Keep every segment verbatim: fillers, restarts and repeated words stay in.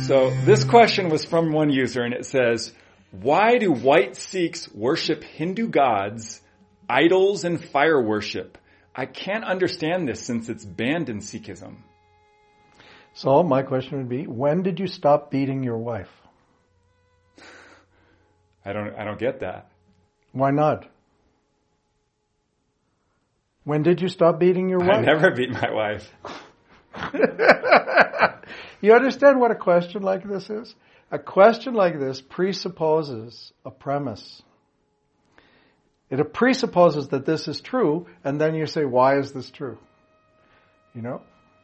So this question was from one user, and it says, why do white Sikhs worship Hindu gods, idols, and fire worship? I can't understand this since it's banned in Sikhism. So my question would be, when did you stop beating your wife? I don't I don't get that. Why not? When did you stop beating your wife? I never beat my wife. You understand what a question like this is? A question like this presupposes a premise. It presupposes that this is true, and then you say, why is this true? You know?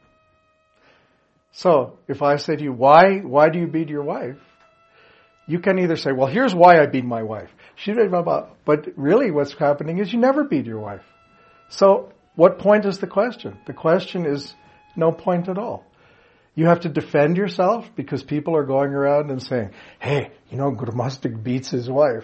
So, if I say to you, why, why do you beat your wife? You can either say, well, here's why I beat my wife. She did blah, blah. But really what's happening is you never beat your wife. So, what point is the question? The question is no point at all. You have to defend yourself because people are going around and saying, hey, you know, Guru Mastic beats his wife.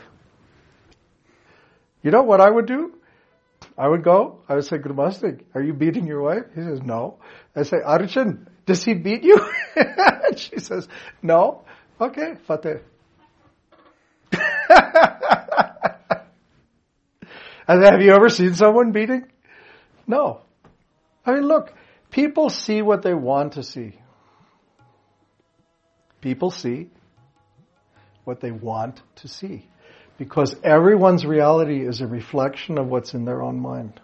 You know what I would do? I would go, I would say, Guru Mastic, are you beating your wife? He says, no. I say, Arjun, does he beat you? And she says, no. Okay, Fateh. And have you ever seen someone beating? No. I mean, look, people see what they want to see. People see what they want to see. Because everyone's reality is a reflection of what's in their own mind.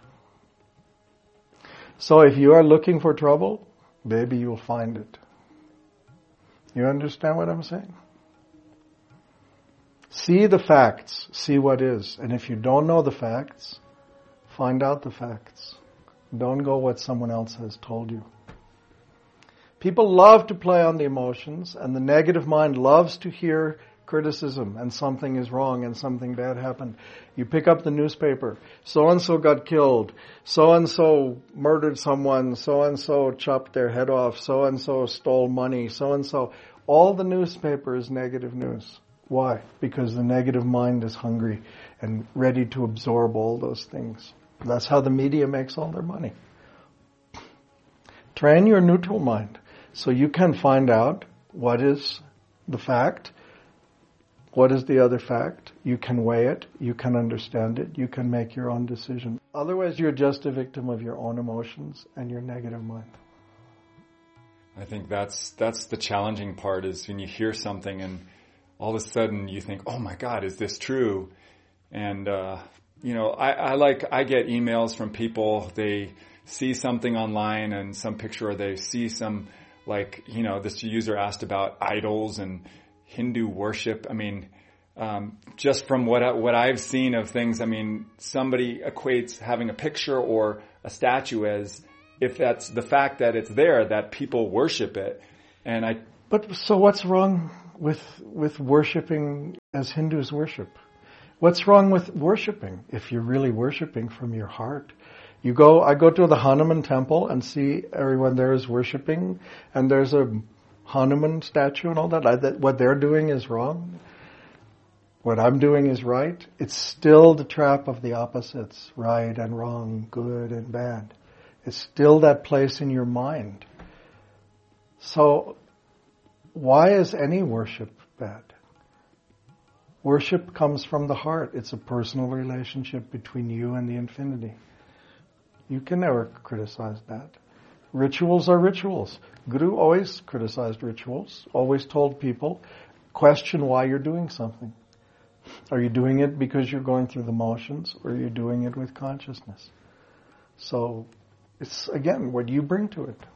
So if you are looking for trouble, maybe you'll find it. You understand what I'm saying? See the facts. See what is. And if you don't know the facts, find out the facts. Don't go what someone else has told you. People love to play on the emotions, and the negative mind loves to hear criticism, and something is wrong and something bad happened. You pick up the newspaper, so-and-so got killed, so-and-so murdered someone, so-and-so chopped their head off, so-and-so stole money, so-and-so. All the newspaper is negative news. Why? Because the negative mind is hungry and ready to absorb all those things. That's how the media makes all their money. Train your neutral mind so you can find out what is the fact, what is the other fact. You can weigh it, you can understand it, you can make your own decision. Otherwise, you're just a victim of your own emotions and your negative mind. I think that's that's the challenging part, is when you hear something and all of a sudden you think, oh my God, is this true? And, uh, you know, I, I like, I get emails from people, they see something online and some picture, or they see some, like, you know, this user asked about idols and Hindu worship. I mean, um, just from what I, what I've seen of things, I mean, somebody equates having a picture or a statue as, if that's the fact that it's there, that people worship it. And I... But so what's wrong with with worshiping as Hindus worship? What's wrong with worshiping if you're really worshiping from your heart? You go, I go to the Hanuman temple and see everyone there is worshiping, and there's a Hanuman statue and all that. I, that what they're doing is wrong. What I'm doing is right. It's still the trap of the opposites, right and wrong, good and bad. It's still that place in your mind. So, why is any worship bad? Worship comes from the heart. It's a personal relationship between you and the infinity. You can never criticize that. Rituals are rituals. Guru always criticized rituals, always told people, question why you're doing something. Are you doing it because you're going through the motions, or are you doing it with consciousness? So, it's, again, what you bring to it.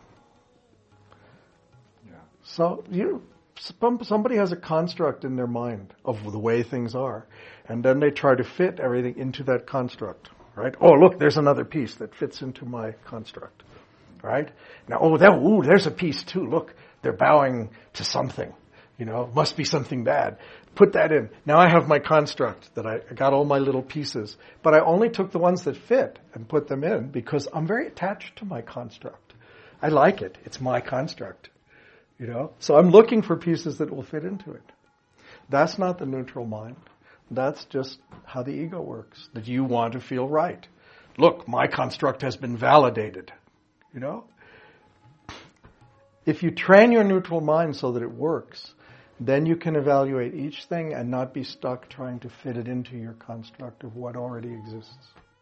Yeah. So, you, somebody has a construct in their mind of the way things are, and then they try to fit everything into that construct, right? Oh, look, there's another piece that fits into my construct, right? Now, oh, that, ooh, there's a piece too. Look, they're bowing to something. You know, must be something bad. Put that in. Now I have my construct that I, I got all my little pieces. But I only took the ones that fit and put them in because I'm very attached to my construct. I like it. It's my construct. You know? So I'm looking for pieces that will fit into it. That's not the neutral mind. That's just how the ego works. That you want to feel right. Look, my construct has been validated. You know? If you train your neutral mind so that it works, then you can evaluate each thing and not be stuck trying to fit it into your construct of what already exists.